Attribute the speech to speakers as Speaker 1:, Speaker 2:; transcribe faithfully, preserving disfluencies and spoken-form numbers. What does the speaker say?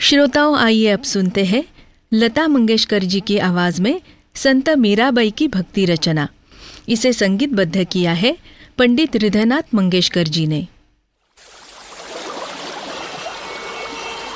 Speaker 1: श्रोताओं, आइए अब सुनते हैं लता मंगेशकर जी की आवाज में संत मीराबाई की भक्ति रचना। इसे संगीतबद्ध किया है पंडित हृदयनाथ मंगेशकर जी ने।